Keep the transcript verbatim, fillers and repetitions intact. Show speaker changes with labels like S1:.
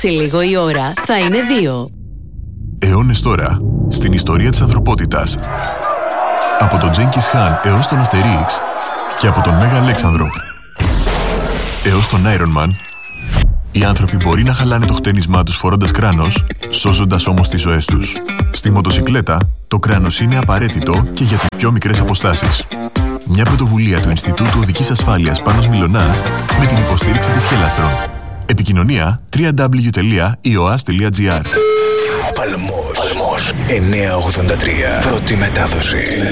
S1: Σε λίγο η ώρα θα είναι δύο.
S2: Αιώνες τώρα, στην ιστορία της ανθρωπότητας. Από τον Τζένκις Χάν έως τον Αστερίξ και από τον Μέγα Αλέξανδρο έως τον Iron Man, οι άνθρωποι μπορεί να χαλάνε το χτένισμά τους φορώντας κράνος, σώζοντας όμως τις ζωές τους. Στη μοτοσικλέτα, το κράνος είναι απαραίτητο και για τις πιο μικρές αποστάσεις. Μια πρωτοβουλία του Ινστιτούτου Οδικής Ασφάλειας Πάνος Μιλωνάς με την υποστήριξη της Χελάστρον. Επικοινωνία double-u double-u double-u τελεία ι ο ας τελεία τζι άρ.
S3: Παλμός εννιακόσια ογδόντα τρία. Πρώτη μετάδοση.